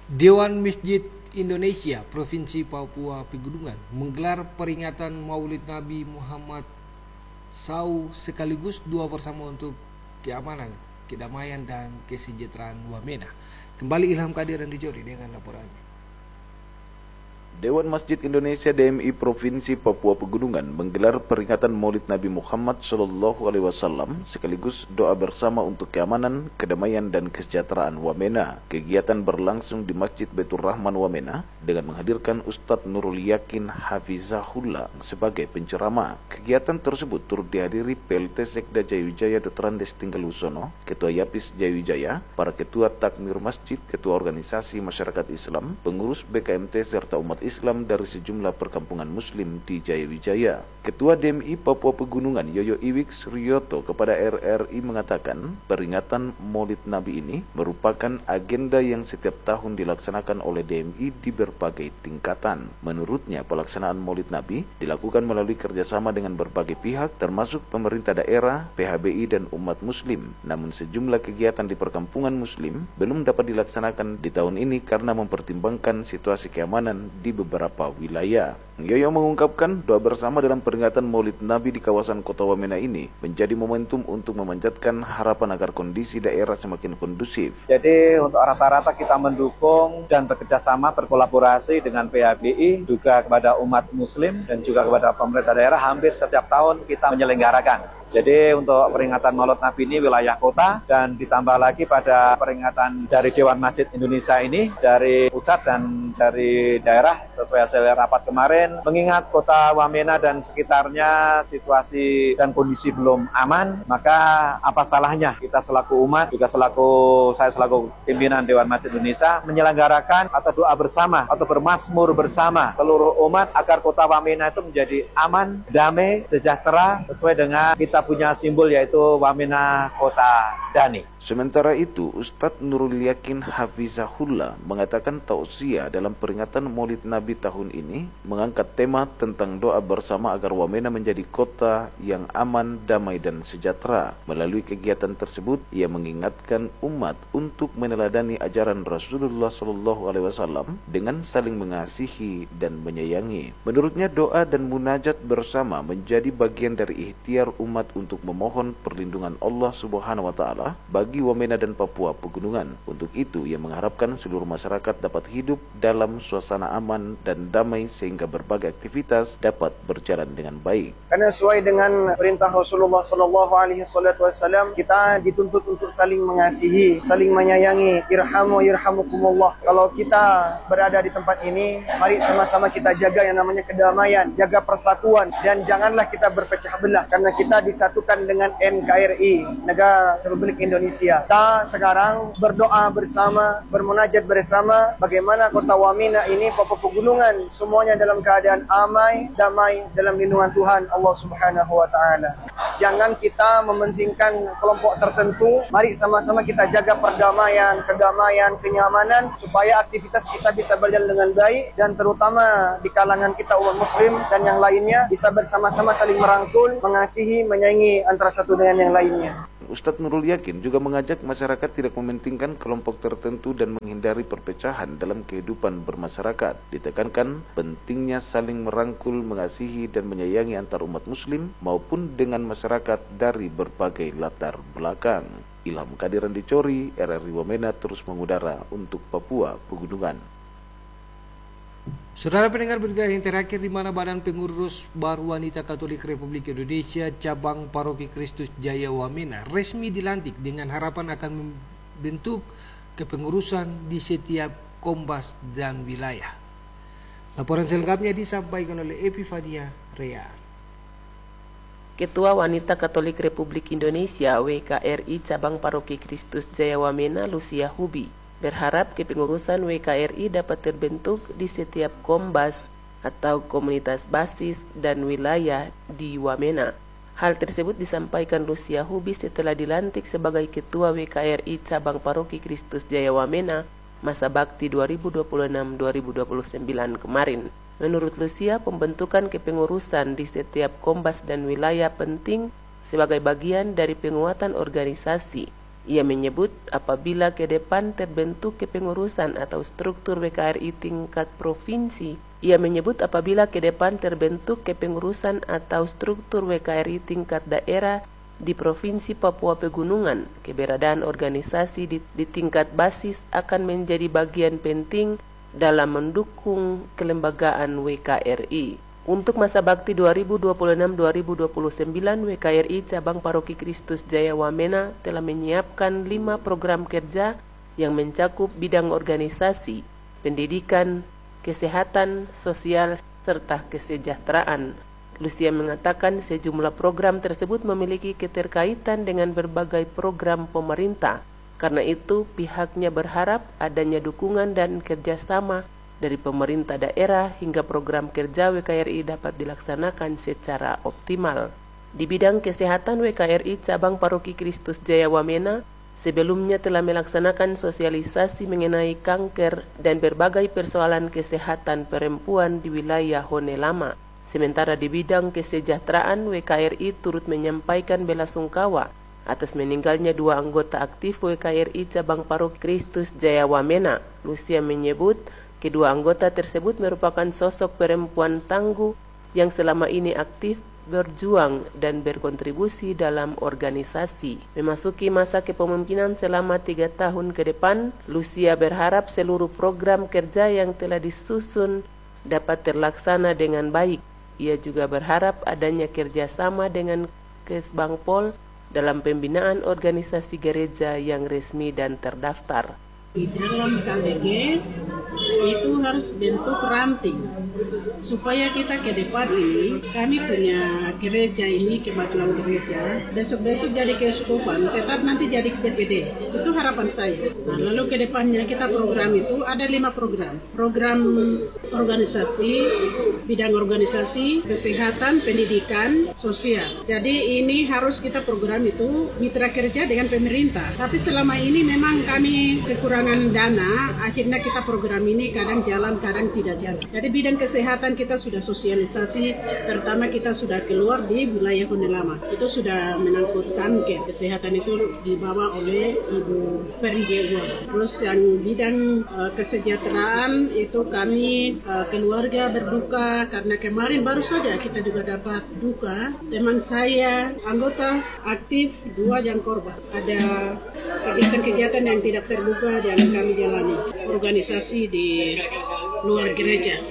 Dewan Masjid Indonesia Provinsi Papua Pegunungan menggelar peringatan Maulid Nabi Muhammad SAW sekaligus doa bersama untuk keamanan, kedamaian dan kesejahteraan Wamena. Kembali Ilham Kadir dan Dijori dengan laporannya. Dewan Masjid Indonesia DMI Provinsi Papua Pegunungan menggelar peringatan Maulid Nabi Muhammad SAW sekaligus doa bersama untuk keamanan, kedamaian dan kesejahteraan Wamena. Kegiatan berlangsung di Masjid Baitur Rahman Wamena dengan menghadirkan Ustadz Nurul Yakin Hafizahullah sebagai penceramah. Kegiatan tersebut turut dihadiri PLT Sekda Jayawijaya Dr. Andes Tinggalusono, Ketua Yapis Jayawijaya, para Ketua Takmir Masjid, Ketua Organisasi Masyarakat Islam, pengurus BKMT serta umat Islam dari sejumlah perkampungan Muslim di Jayawijaya. Ketua DMI Papua Pegunungan Yoyo Iwik Suryoto kepada RRI mengatakan peringatan Maulid Nabi ini merupakan agenda yang setiap tahun dilaksanakan oleh DMI di berbagai tingkatan. Menurutnya pelaksanaan Maulid Nabi dilakukan melalui kerjasama dengan berbagai pihak termasuk pemerintah daerah, PHBI dan umat Muslim. Namun sejumlah kegiatan di perkampungan Muslim belum dapat dilaksanakan di tahun ini karena mempertimbangkan situasi keamanan di beberapa wilayah. Yoyo mengungkapkan doa bersama dalam peringatan Maulid Nabi di kawasan Kota Wamena ini menjadi momentum untuk memanjatkan harapan agar kondisi daerah semakin kondusif. Jadi untuk rata-rata kita mendukung dan bekerjasama berkolaborasi dengan PHBI juga kepada umat Muslim dan juga kepada pemerintah daerah hampir setiap tahun kita menyelenggarakan. Jadi untuk peringatan Maulid Nabi ini wilayah kota dan ditambah lagi pada peringatan dari Dewan Masjid Indonesia ini dari pusat dan dari daerah sesuai hasil rapat kemarin. Mengingat kota Wamena dan sekitarnya situasi dan kondisi belum aman, maka apa salahnya kita selaku umat, juga saya selaku pimpinan Dewan Masjid Indonesia menyelenggarakan atau doa bersama atau bermasmur bersama seluruh umat agar kota Wamena itu menjadi aman, damai, sejahtera sesuai dengan kita punya simbol yaitu Wamena Kota Dani. Sementara itu, Ustadz Nurul Yakin Hafizahullah mengatakan tausiah dalam peringatan Maulid Nabi tahun ini mengangkat tema tentang doa bersama agar Wamena menjadi kota yang aman, damai dan sejahtera. Melalui kegiatan tersebut, ia mengingatkan umat untuk meneladani ajaran Rasulullah SAW dengan saling mengasihi dan menyayangi. Menurutnya, doa dan munajat bersama menjadi bagian dari ikhtiar umat untuk memohon perlindungan Allah Subhanahu wa Ta'ala bagi Wamena dan Papua Pegunungan. Untuk itu, ia mengharapkan seluruh masyarakat dapat hidup dalam suasana aman dan damai sehingga berbagai aktivitas dapat berjalan dengan baik. Karena sesuai dengan perintah Rasulullah SAW, kita dituntut untuk saling mengasihi, saling menyayangi. Irhamu yarhamukumullah. Kalau kita berada di tempat ini, mari sama-sama kita jaga yang namanya kedamaian, jaga persatuan, dan janganlah kita berpecah belah karena kita disatukan dengan NKRI, Negara Republik Indonesia. Kita sekarang berdoa bersama, bermunajat bersama bagaimana kota Wamena ini, Papua Pegunungan, semuanya dalam keadaan damai dalam lindungan Tuhan Allah Subhanahu wa Ta'ala. Jangan kita mementingkan kelompok tertentu. Mari sama-sama kita jaga perdamaian, kedamaian, kenyamanan supaya aktivitas kita bisa berjalan dengan baik dan terutama di kalangan kita umat Muslim dan yang lainnya bisa bersama-sama saling merangkul, mengasihi, menyayangi antara satu dengan yang lainnya. Ustadz Nurul Yakin juga mengajak masyarakat tidak mementingkan kelompok tertentu dan menghindari perpecahan dalam kehidupan bermasyarakat. Ditekankan pentingnya saling merangkul, mengasihi dan menyayangi antar umat Muslim maupun dengan masyarakat dari berbagai latar belakang. Ilham Kadiran Dicori, RRI Wamena terus mengudara untuk Papua Pegunungan. Saudara pendengar, berita yang terakhir di mana Badan Pengurus Baru Wanita Katolik Republik Indonesia Cabang Paroki Kristus Jaya Wamena resmi dilantik dengan harapan akan membentuk kepengurusan di setiap kombas dan wilayah. Laporan selengkapnya disampaikan oleh Epifania Rea. Ketua Wanita Katolik Republik Indonesia WKRI Cabang Paroki Kristus Jaya Wamena Lucia Hubi berharap kepengurusan WKRI dapat terbentuk di setiap kombas atau komunitas basis dan wilayah di Wamena. Hal tersebut disampaikan Lucia Hubi setelah dilantik sebagai Ketua WKRI Cabang Paroki Kristus Jaya Wamena masa bakti 2026-2029 kemarin. Menurut Lucia, pembentukan kepengurusan di setiap kombas dan wilayah penting sebagai bagian dari penguatan organisasi Ia menyebut apabila ke depan terbentuk kepengurusan atau struktur WKRI tingkat provinsi, tingkat daerah di Provinsi Papua Pegunungan, keberadaan organisasi di tingkat basis akan menjadi bagian penting dalam mendukung kelembagaan WKRI. Untuk masa bakti 2026-2029, WKRI Cabang Paroki Kristus Jaya Wamena telah menyiapkan 5 program kerja yang mencakup bidang organisasi, pendidikan, kesehatan, sosial, serta kesejahteraan. Lucia mengatakan sejumlah program tersebut memiliki keterkaitan dengan berbagai program pemerintah. Karena itu, pihaknya berharap adanya dukungan dan kerjasama dari pemerintah daerah hingga program kerja WKRI dapat dilaksanakan secara optimal. Di bidang kesehatan, WKRI Cabang Paroki Kristus Jaya Wamena sebelumnya telah melaksanakan sosialisasi mengenai kanker dan berbagai persoalan kesehatan perempuan di wilayah Hone Lama. Sementara di bidang kesejahteraan, WKRI turut menyampaikan belasungkawa atas meninggalnya 2 anggota aktif WKRI Cabang Paroki Kristus Jaya Wamena. Lucia menyebut kedua anggota tersebut merupakan sosok perempuan tangguh yang selama ini aktif berjuang dan berkontribusi dalam organisasi. Memasuki masa kepemimpinan selama 3 tahun ke depan, Lucia berharap seluruh program kerja yang telah disusun dapat terlaksana dengan baik. Ia juga berharap adanya kerjasama dengan Kesbangpol dalam pembinaan organisasi gereja yang resmi dan terdaftar. Di dalam KBG itu harus bentuk ranting supaya kita ke depan ini kami punya gereja ini, kemajuan gereja besok-besok jadi keuskupan, tetap nanti jadi BPD. Itu harapan saya. Nah, lalu ke depannya kita program itu ada 5 program organisasi, bidang organisasi, kesehatan, pendidikan, sosial. Jadi ini harus kita program itu mitra kerja dengan pemerintah. Tapi selama ini memang kami kekurangan dana, akhirnya kita program ini kadang jalan, kadang tidak jalan. Jadi bidang kesehatan kita sudah sosialisasi, pertama kita sudah keluar di wilayah Hone Lama. Itu sudah menangkut kanker. Kesehatan itu dibawa oleh Ibu Ferry Dewa. Terus yang bidang kesejahteraan itu kami keluarga berduka karena kemarin baru saja kita juga dapat duka. Teman saya anggota aktif 2 yang korban. Ada kegiatan-kegiatan yang tidak terduga yang kami jalani, organisasi di luar gereja.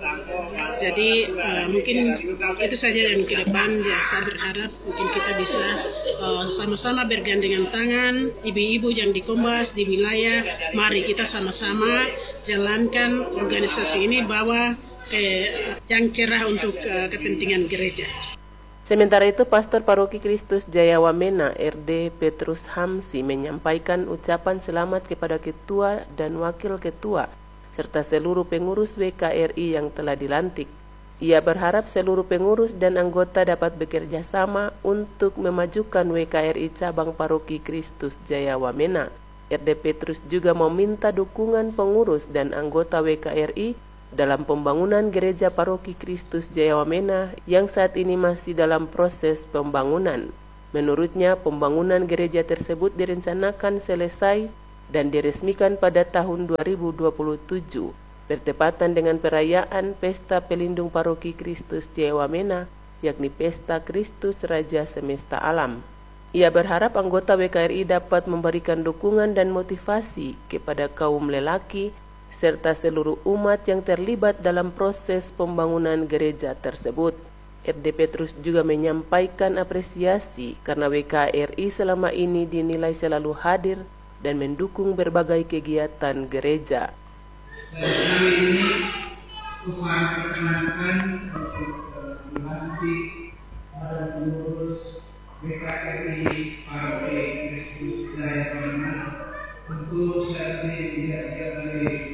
Jadi mungkin itu saja yang ke depan ya, saya berharap mungkin kita bisa sama-sama bergandengan tangan, ibu-ibu yang di Kombas di wilayah, mari kita sama-sama jalankan organisasi ini bawa ke yang cerah untuk kepentingan gereja. Sementara itu, Pastor Paroki Kristus Jaya Wamena, RD Petrus Hamsi, menyampaikan ucapan selamat kepada Ketua dan Wakil Ketua, serta seluruh pengurus WKRI yang telah dilantik. Ia berharap seluruh pengurus dan anggota dapat bekerja sama untuk memajukan WKRI Cabang Paroki Kristus Jaya Wamena. RD Petrus juga meminta dukungan pengurus dan anggota WKRI dalam pembangunan Gereja Paroki Kristus Jaya Wamena yang saat ini masih dalam proses pembangunan. Menurutnya, pembangunan gereja tersebut direncanakan selesai dan diresmikan pada tahun 2027, bertepatan dengan perayaan Pesta Pelindung Paroki Kristus Jaya Wamena, yakni Pesta Kristus Raja Semesta Alam. Ia berharap anggota WKRI dapat memberikan dukungan dan motivasi kepada kaum lelaki serta seluruh umat yang terlibat dalam proses pembangunan gereja tersebut. RD Petrus juga menyampaikan apresiasi karena WKRI selama ini dinilai selalu hadir dan mendukung berbagai kegiatan gereja. Dan kali ini Tuhan perkenankan untuk melantik para pengurus WKRI Paroki Kristus Jaya Wamena untuk selanjutnya dilihat oleh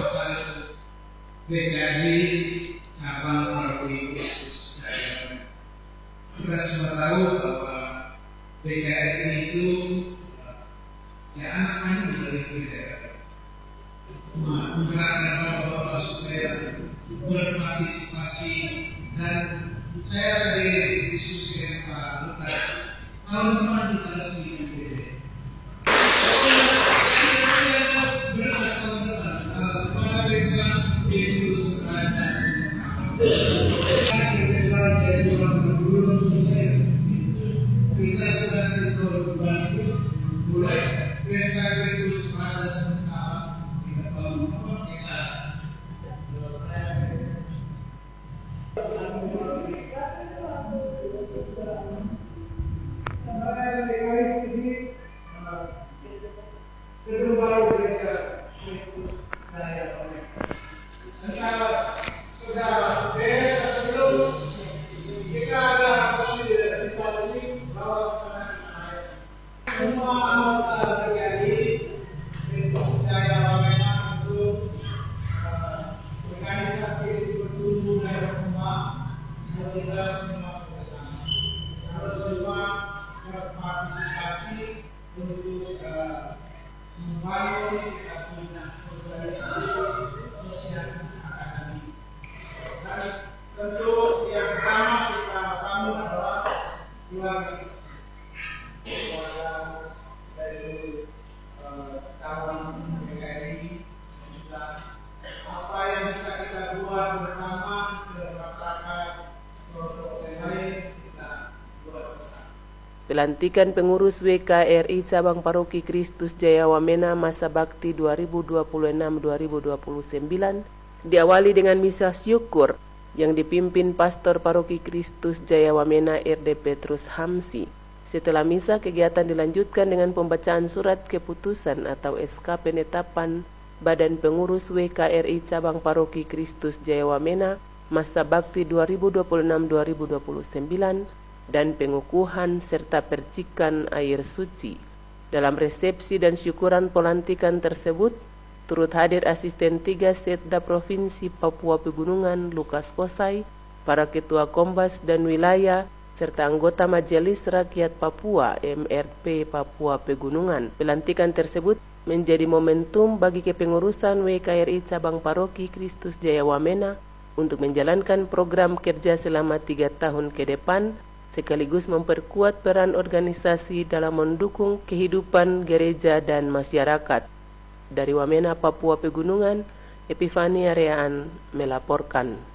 WKRI Cabang Paroki Kristus Jaya Wamena. Kita semua tahu bahwa WKRI itu ya anak kandung dari gereja. Menggerakkan bapak-bapak supaya berpartisipasi, dan saya tadi diskusi dengan Pak Lukas, tahun depan kita resmikan gereja. Pelantikan pengurus WKRI Cabang Paroki Kristus Jaya Wamena masa bakti 2026-2029 diawali dengan misa syukur yang dipimpin Pastor Paroki Kristus Jaya Wamena RD Petrus Hamsi. Setelah misa, kegiatan dilanjutkan dengan pembacaan surat keputusan atau SK penetapan Badan Pengurus WKRI Cabang Paroki Kristus Jaya Wamena masa bakti 2026-2029 dan pengukuhan serta percikan air suci. Dalam resepsi dan syukuran pelantikan tersebut, turut hadir asisten 3 Setda Provinsi Papua Pegunungan Lukas Kosai, para ketua Kombas dan wilayah, serta anggota Majelis Rakyat Papua MRP Papua Pegunungan. Pelantikan tersebut menjadi momentum bagi kepengurusan WKRI Cabang Paroki Kristus Jaya Wamena untuk menjalankan program kerja selama 3 tahun ke depan, sekaligus memperkuat peran organisasi dalam mendukung kehidupan gereja dan masyarakat. Dari Wamena, Papua Pegunungan, Epifania Reaan melaporkan.